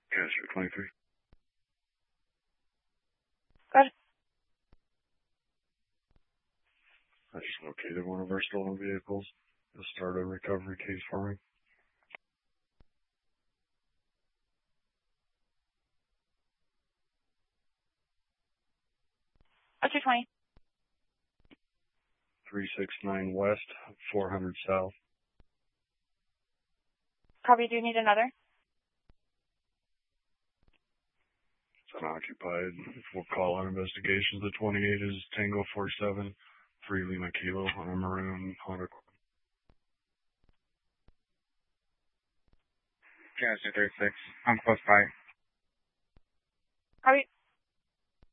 Cashier 23. Good. I just located one of our stolen vehicles. Just start a recovery case for me. What's your 20? 369 West, 400 South. Copy, do you need another? It's unoccupied. We'll call on investigations. The 28 is Tango 47, 3 Lima Kilo on a maroon Honda. Cashier 36. I'm close by. Copy.